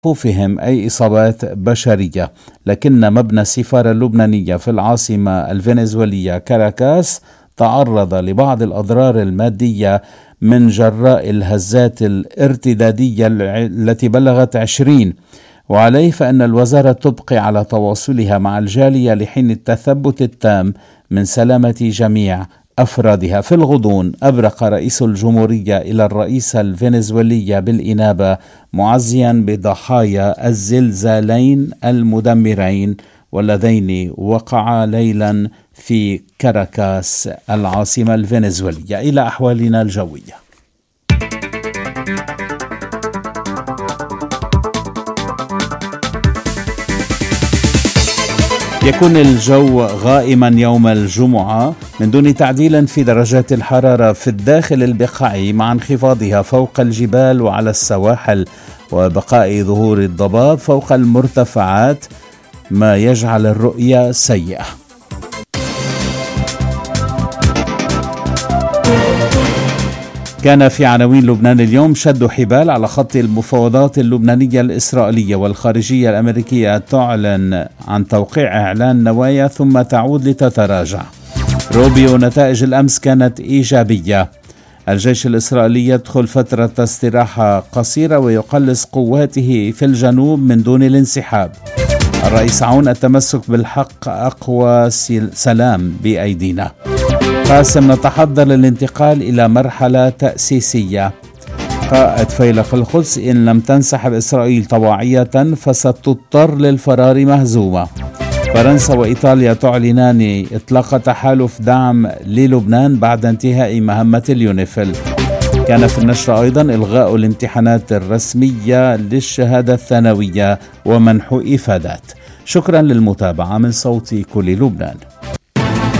خوفهم أي إصابات بشرية، لكن مبنى السفارة اللبنانية في العاصمة الفنزويلية كاراكاس تعرض لبعض الأضرار المادية من جراء الهزات الارتدادية التي بلغت 20، وعليه فإن الوزارة تبقي على تواصلها مع الجالية لحين التثبت التام من سلامة جميع أفرادها. في الغضون أبرق رئيس الجمهورية إلى الرئيس الفنزويلي بالإنابة معزيا بضحايا الزلزالين المدمرين واللذين وقعا ليلا في كاراكاس العاصمة الفنزويلية. إلى أحوالنا الجوية. يكون الجو غائما يوم الجمعة من دون تعديل في درجات الحرارة في الداخل البقاعي، مع انخفاضها فوق الجبال وعلى السواحل، وبقاء ظهور الضباب فوق المرتفعات، ما يجعل الرؤية سيئة. كان في عناوين لبنان اليوم: شد حبال على خط المفاوضات اللبنانية الإسرائيلية، والخارجية الأمريكية تعلن عن توقيع إعلان نوايا ثم تعود لتتراجع. روبيو: نتائج الأمس كانت إيجابية. الجيش الإسرائيلي يدخل فترة استراحة قصيرة ويقلص قواته في الجنوب من دون الانسحاب. الرئيس عون: التمسك بالحق أقوى سلام بأيدينا. قاسم: نتحضر للانتقال إلى مرحلة تأسيسية. قائد فيلق القدس: إن لم تنسحب إسرائيل طواعية فستضطر للفرار مهزومة. فرنسا وإيطاليا تعلنان إطلاق تحالف دعم للبنان بعد انتهاء مهمة اليونيفيل. كان في النشر أيضا إلغاء الامتحانات الرسمية للشهادة الثانوية ومنح إفادات. شكرا للمتابعة. من صوت كل لبنان.